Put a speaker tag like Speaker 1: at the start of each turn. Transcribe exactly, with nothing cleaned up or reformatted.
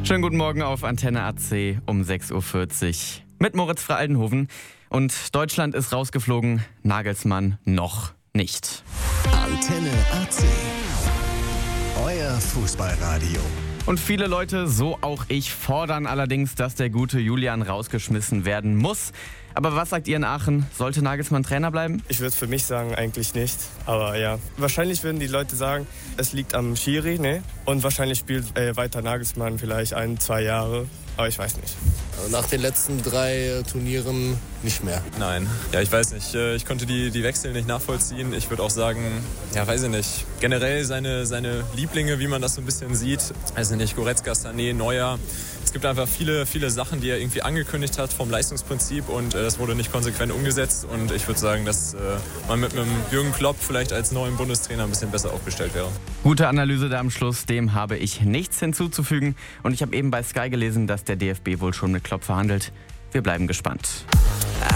Speaker 1: Schönen guten Morgen auf Antenne A C um sechs Uhr vierzig mit Moritz Frey-Aldenhoven. Und Deutschland ist rausgeflogen, Nagelsmann noch nicht.
Speaker 2: Antenne A C, euer Fußballradio.
Speaker 1: Und viele Leute, so auch ich, fordern allerdings, dass der gute Julian rausgeschmissen werden muss. Aber was sagt ihr in Aachen? Sollte Nagelsmann Trainer bleiben?
Speaker 3: Ich würde für mich sagen, eigentlich nicht. Aber ja, wahrscheinlich würden die Leute sagen, es liegt am Schiri, ne? Und wahrscheinlich spielt äh, weiter Nagelsmann vielleicht ein, zwei Jahre. Aber ich weiß nicht.
Speaker 4: Nach den letzten drei Turnieren nicht mehr.
Speaker 5: Nein. Ja, ich weiß nicht. Ich konnte die, die Wechsel nicht nachvollziehen. Ich würde auch sagen, ja, weiß ich nicht. Generell seine, seine Lieblinge, wie man das so ein bisschen sieht. Weiß ich nicht, Goretzka, Sané, Neuer. Es gibt einfach viele, viele Sachen, die er irgendwie angekündigt hat vom Leistungsprinzip und äh, das wurde nicht konsequent umgesetzt. Und ich würde sagen, dass äh, man mit einem Jürgen Klopp vielleicht als neuen Bundestrainer ein bisschen besser aufgestellt wäre.
Speaker 1: Gute Analyse da am Schluss, dem habe ich nichts hinzuzufügen. Und ich habe eben bei Sky gelesen, dass der D F B wohl schon mit Klopp verhandelt. Wir bleiben gespannt.